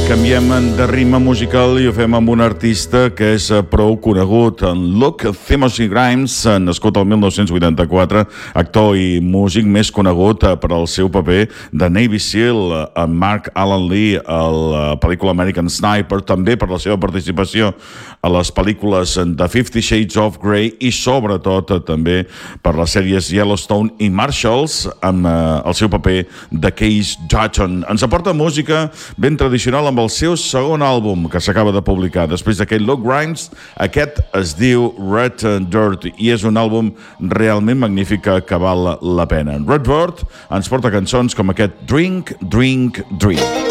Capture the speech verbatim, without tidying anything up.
Canviem de ritme musical i ho fem amb un artista que és prou conegut, en Luke Timothy Grimes, nascut el mil nou-cents vuitanta-quatre, actor i músic més conegut per al seu paper de Navy SEAL en Mark Alan Lee a la pel·lícula American Sniper, també per la seva participació a les pel·lícules de Fifty Shades of Grey i sobretot també per les sèries Yellowstone i Marshalls amb el seu paper de Case Dutton. Ens aporta música ben tradicional amb el seu segon àlbum que s'acaba de publicar després d'aquest Luke Grimes. Aquest es diu Red Dirt i és un àlbum realment magnífic que val la pena. Red Dirt ens porta cançons com aquest Drink, Drink, Drink.